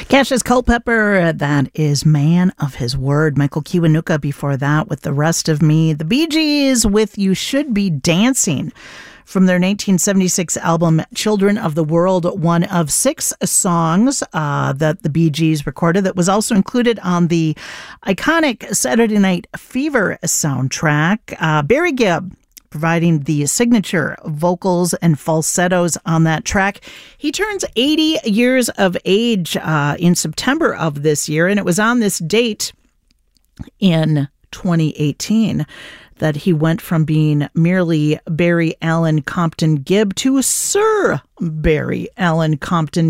Cassius Culpepper, that is Man of His Word. Michael Kiwanuka before that with The Rest of Me. The Bee Gees with You Should Be Dancing from their 1976 album Children of the World, one of 6 songs that the Bee Gees recorded that was also included on the iconic Saturday Night Fever soundtrack. Barry Gibb providing the signature vocals and falsettos on that track. He turns 80 years of age in September of this year, and it was on this date in 2018 that he went from being merely Barry Allen Compton Gibb to Sir Barry Allen Compton